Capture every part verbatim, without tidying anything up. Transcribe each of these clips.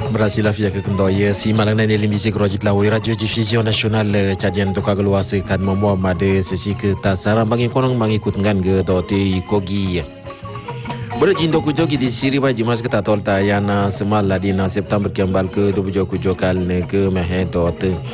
Berhasil afia ke kendoya si malangna ni limisi kerajit lawi radio diffusion nasional cajian to kagluas kan memua made sesi ke tasara bangi konong mangikut ngan ge doti kogi. Boleh jindo kujogi di siri ba jimas ke tatol tayana semal ladina September kembal ke dua puluh tujuh kal ne ke mehe dot.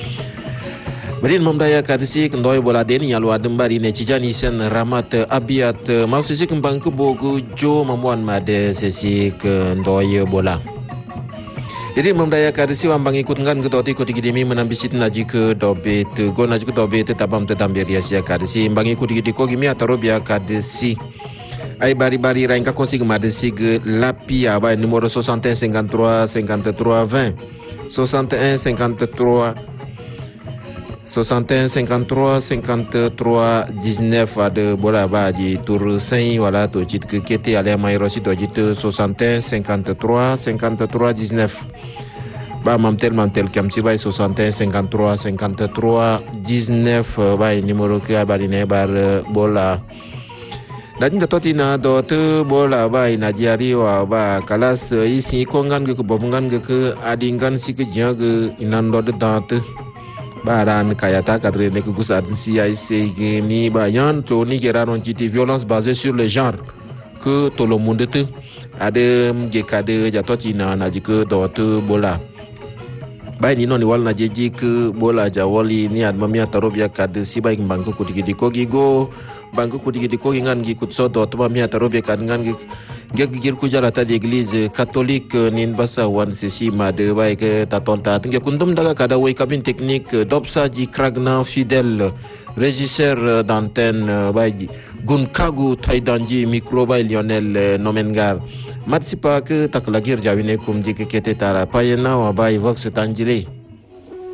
Berin memdaya kadisi kendoy bola den yang luar dembari ne cijani sen ramat abiat mau sesi kembang ke bogu jo memuan made sesi kendoy bola. Jadi memdaya kadisi wambang ikut ngan ke toti koti gidimi menambisit naji ke dobet go naji ke dobet tabam tetambir ya kadisi mbang ikut gidi ko gimi ataro bia kadisi ai bari bari rain ka konsi madisi ge lapia ba numero soixante et un cinquante-trois cinquante-trois vingt soixante et un cinquante-trois soixante et un cinquante-trois cinquante-trois dix-neuf ada bola ba di tur sain wala to jit ke kete ale mai rosi to jit soixante et un cinquante-trois cinquante-trois dix-neuf ba mamtel mamtel kam si bay soixante et un cinquante-trois cinquante-trois dix-neuf bay numero ke abali ne bar bola dan toti na dot bola bay na jari wa ba kalas isi kongan ke kebobongan ke adingan si ke jaga inando de date baran kayata kadre ne kugus adsi I C ni bayan to ni keranon jiti violence basée sur le genre que tout le monde te ada gekade jatoti na najike dot bola bay ni non ni wal na jeji ke bola jawali ni ad mamia tarobia kad si bay bangku kudigi di kogi go bangku kudigi di kogi ngan gi kutso dot mamia tarobia kad ngan gi gagir ku jala ta di église catholique nin basa wan sesi made bay ke tatol ta nge kundum daga kada way cabine technique dobsa ji kragna fidèle régisseur d'antenne bay gunkagu taidanji micro bay Lionel Nomengar Matsipa ke taklagir jawine kum jike kete tara payena wa bay vox tanjile